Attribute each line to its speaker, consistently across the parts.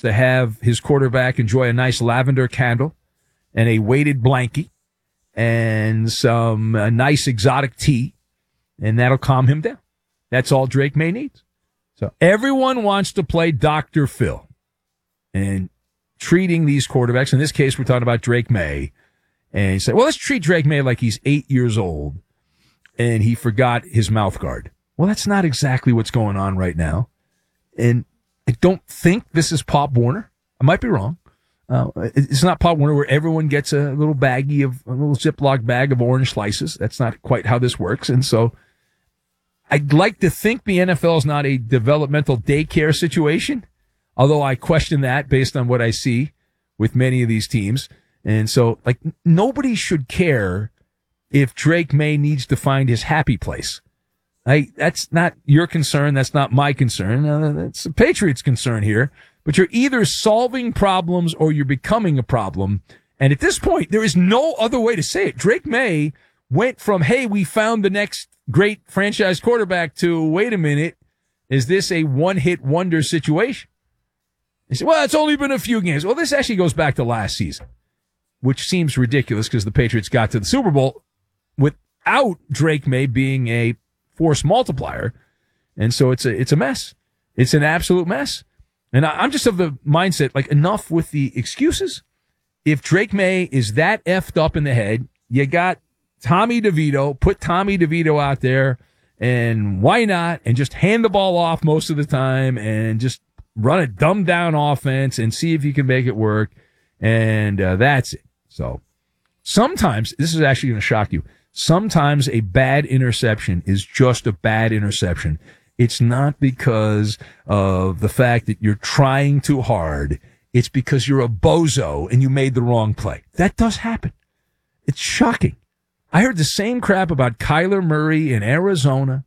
Speaker 1: to have his quarterback enjoy a nice lavender candle and a weighted blankie and some nice exotic tea, and that'll calm him down. That's all Drake May needs. So everyone wants to play Dr. Phil and treating these quarterbacks. In this case, we're talking about Drake May. And you say, well, let's treat Drake May like he's 8 years old and he forgot his mouth guard. Well, that's not exactly what's going on right now. And I don't think this is Pop Warner. I might be wrong. It's not Pop Warner where everyone gets a little Ziploc bag of orange slices. That's not quite how this works. And so I'd like to think the NFL is not a developmental daycare situation, although I question that based on what I see with many of these teams. And so, like, nobody should care if Drake May needs to find his happy place. That's not your concern. That's not my concern. That's the Patriots' concern here. But you're either solving problems or you're becoming a problem. And at this point, there is no other way to say it. Drake May went from, hey, we found the next great franchise quarterback to, wait a minute, is this a one-hit wonder situation? He said, well, it's only been a few games. Well, this actually goes back to last season, which seems ridiculous because the Patriots got to the Super Bowl without Drake May being a force multiplier. And so it's a mess. It's an absolute mess. And I'm just of the mindset, like, enough with the excuses. If Drake May is that effed up in the head, you got Tommy DeVito, put Tommy DeVito out there, and why not? And just hand the ball off most of the time and just run a dumbed down offense and see if you can make it work. And that's it. So sometimes, this is actually going to shock you, sometimes a bad interception is just a bad interception. It's not because of the fact that you're trying too hard. It's because you're a bozo and you made the wrong play. That does happen. It's shocking. I heard the same crap about Kyler Murray in Arizona.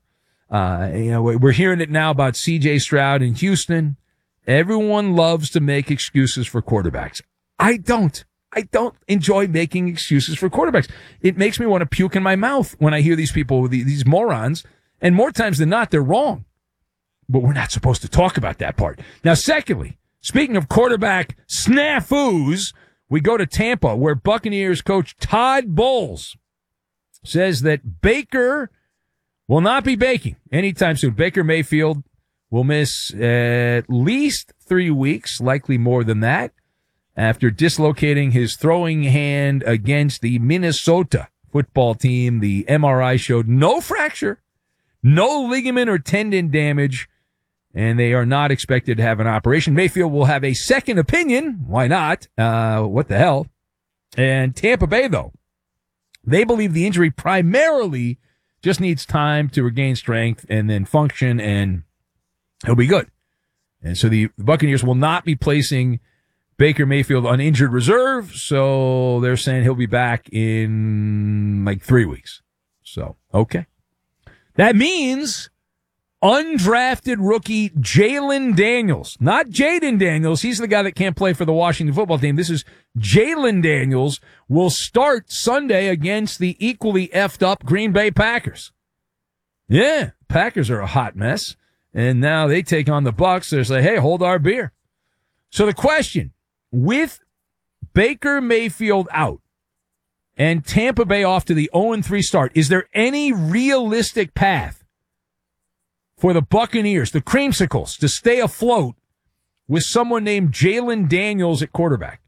Speaker 1: We're hearing it now about C.J. Stroud in Houston. Everyone loves to make excuses for quarterbacks. I don't enjoy making excuses for quarterbacks. It makes me want to puke in my mouth when I hear these people, these morons. And more times than not, they're wrong. But we're not supposed to talk about that part. Now, secondly, speaking of quarterback snafus, we go to Tampa, where Buccaneers coach Todd Bowles says that Baker will not be baking anytime soon. Baker Mayfield will miss at least 3 weeks, likely more than that, after dislocating his throwing hand against the Minnesota football team. The MRI showed no fracture, no ligament or tendon damage, and they are not expected to have an operation. Mayfield will have a second opinion. Why not? What the hell? And Tampa Bay, though, they believe the injury primarily just needs time to regain strength and then function, and he'll be good. And so the Buccaneers will not be placing Baker Mayfield on injured reserve, so they're saying he'll be back in like 3 weeks. So, okay. That means undrafted rookie Jalen Daniels, not Jaden Daniels. He's the guy that can't play for the Washington football team. This is Jalen Daniels, will start Sunday against the equally effed up Green Bay Packers. Yeah, Packers are a hot mess. And now they take on the Bucs. They're like, hey, hold our beer. So the question, with Baker Mayfield out and Tampa Bay off to the 0-3 start, is there any realistic path for the Buccaneers, the Creamsicles, to stay afloat with someone named Jalen Daniels at quarterback?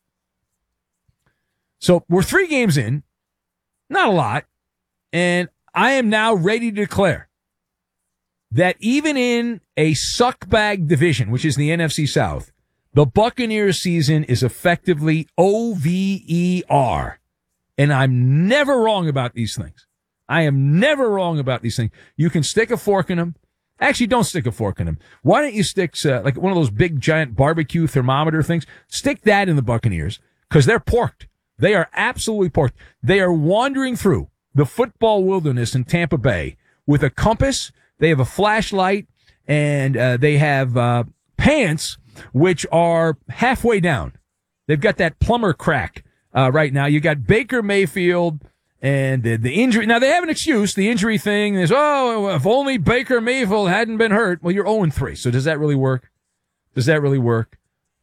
Speaker 1: So we're 3 games in, not a lot, and I am now ready to declare that even in a suckbag division, which is the NFC South, the Buccaneers season is effectively OVER. And I'm never wrong about these things. I am never wrong about these things. You can stick a fork in them. Actually, don't stick a fork in them. Why don't you stick like one of those big giant barbecue thermometer things? Stick that in the Buccaneers, because they're porked. They are absolutely porked. They are wandering through the football wilderness in Tampa Bay with a compass. They have a flashlight, and they have pants which are halfway down. They've got that plumber crack right now. You got Baker Mayfield and the injury. Now, they have an excuse. The injury thing is, oh, if only Baker Mayfield hadn't been hurt. Well, you're 0-3, so does that really work? Does that really work?